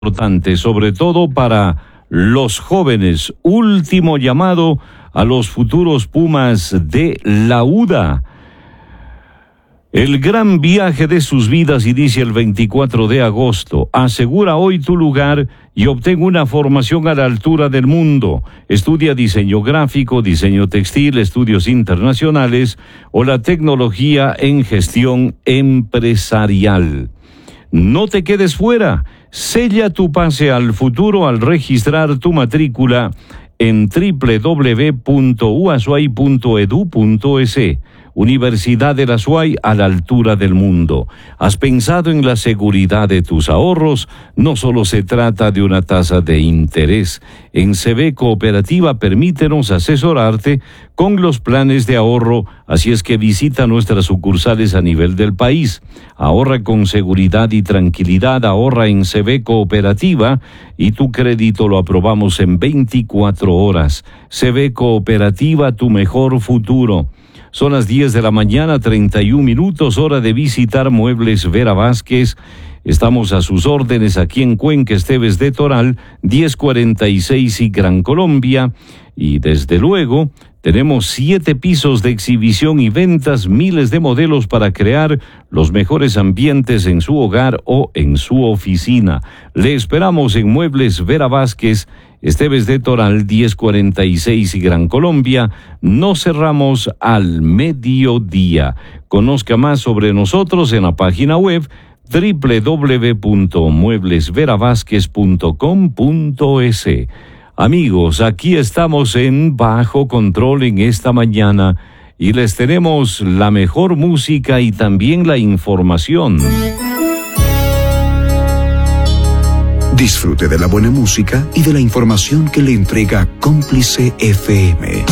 importante, sobre todo para los jóvenes. Último llamado a los futuros Pumas de la UDA. El gran viaje de sus vidas inicia el 24 de agosto. Asegura hoy tu lugar y obtén una formación a la altura del mundo. Estudia diseño gráfico, diseño textil, estudios internacionales o la tecnología en gestión empresarial. No te quedes fuera. Sella tu pase al futuro al registrar tu matrícula en www.uasuay.edu.es. Universidad de la Azuay a la altura del mundo. ¿Has pensado en la seguridad de tus ahorros? No solo se trata de una tasa de interés. En CB Cooperativa permítenos asesorarte con los planes de ahorro, así es que visita nuestras sucursales a nivel del país. Ahorra con seguridad y tranquilidad, ahorra en CB Cooperativa y tu crédito lo aprobamos en 24 horas. CB Cooperativa, tu mejor futuro. Son las 10 de la mañana, 31 minutos, hora de visitar Muebles Vera Vázquez. Estamos a sus órdenes aquí en Cuenca Esteves de Toral, 1046 y Gran Colombia. Y desde luego, tenemos 7 pisos de exhibición y ventas, miles de modelos para crear los mejores ambientes en su hogar o en su oficina. Le esperamos en Muebles Vera Vázquez, Esteves de Toral, 1046 y Gran Colombia. No cerramos al mediodía. Conozca más sobre nosotros en la página web www.mueblesveravázquez.com.es. Amigos, aquí estamos en Bajo Control en esta mañana y les tenemos la mejor música y también la información. Disfrute de la buena música y de la información que le entrega Cómplice FM.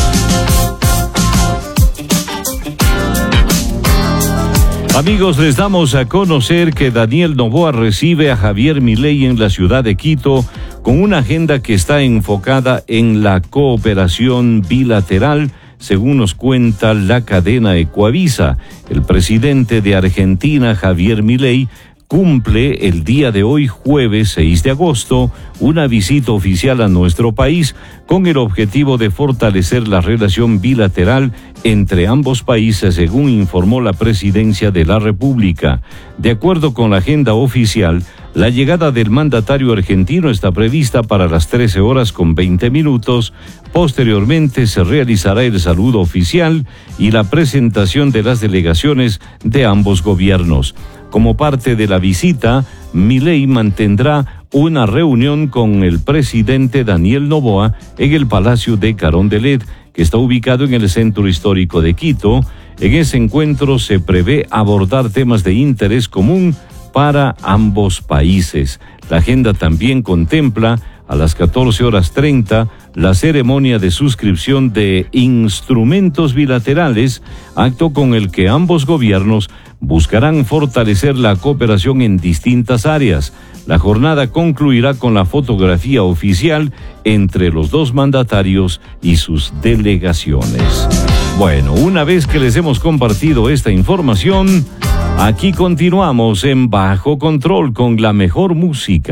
Amigos, les damos a conocer que Daniel Noboa recibe a Javier Milei en la ciudad de Quito con una agenda que está enfocada en la cooperación bilateral, según nos cuenta la cadena Ecuavisa. El presidente de Argentina, Javier Milei, cumple el día de hoy, jueves 6 de agosto, una visita oficial a nuestro país con el objetivo de fortalecer la relación bilateral entre ambos países, según informó la Presidencia de la República. De acuerdo con la agenda oficial, la llegada del mandatario argentino está prevista para las 13:20. Posteriormente se realizará el saludo oficial y la presentación de las delegaciones de ambos gobiernos. Como parte de la visita, Milei mantendrá una reunión con el presidente Daniel Noboa en el Palacio de Carondelet, que está ubicado en el centro histórico de Quito. En ese encuentro se prevé abordar temas de interés común para ambos países. La agenda también contempla a las 14:30 la ceremonia de suscripción de instrumentos bilaterales, acto con el que ambos gobiernos buscarán fortalecer la cooperación en distintas áreas. La jornada concluirá con la fotografía oficial entre los dos mandatarios y sus delegaciones. Bueno, una vez que les hemos compartido esta información, aquí continuamos en Bajo Control con la mejor música.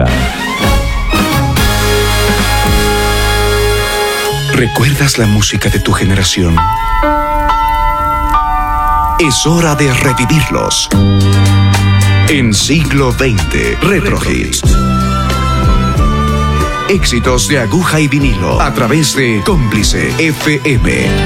¿Recuerdas la música de tu generación? Es hora de revivirlos. En siglo XX, Retro Hits. Éxitos de aguja y vinilo a través de Cómplice FM.